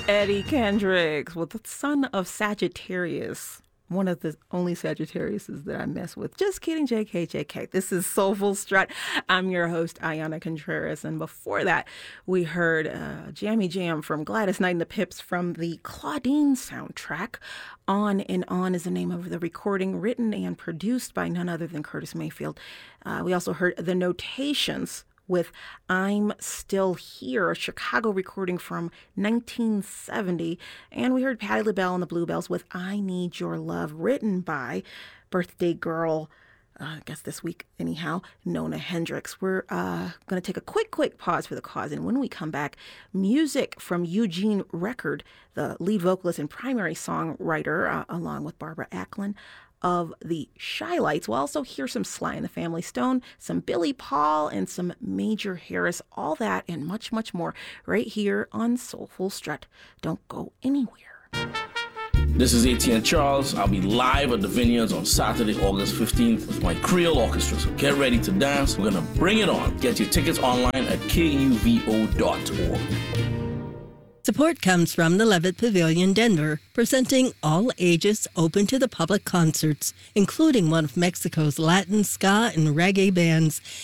Eddie Kendricks with the son of Sagittarius. One of the only Sagittariuses that I mess with. Just kidding, JK. This is Soulful Strut. I'm your host, Ayana Contreras. And before that, we heard Jammy Jam from Gladys Knight and the Pips from the Claudine soundtrack. On and On is the name of the recording, written and produced by none other than Curtis Mayfield. We also heard The Notations with I'm Still Here, a Chicago recording from 1970. And we heard Patti LaBelle and the Bluebells with I Need Your Love, written by birthday girl, I guess this week anyhow, Nona Hendryx. We're going to take a quick pause for the cause. And when we come back, music from Eugene Record, the lead vocalist and primary songwriter, along with Barbara Acklin, of the Shy-Lights. We'll also hear some Sly and the Family Stone, some Billy Paul, and some Major Harris. All that and much, much more right here on Soulful Strut. Don't go anywhere. This is ATN Charles. I'll be live at the Vineyards on Saturday, August 15th with my Creole Orchestra. So get ready to dance. We're going to bring it on. Get your tickets online at kuvo.org. Support comes from the Levitt Pavilion, Denver, presenting all ages open to the public concerts, including one of Mexico's Latin, ska, and reggae bands.